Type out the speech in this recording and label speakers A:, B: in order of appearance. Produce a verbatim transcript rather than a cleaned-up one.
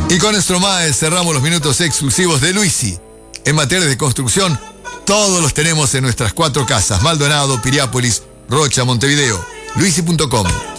A: Y con Stromae cerramos los minutos exclusivos de Luisi. En materias de construcción, todos los tenemos en nuestras cuatro casas: Maldonado, Piriápolis, Rocha, Montevideo. Luisi punto com.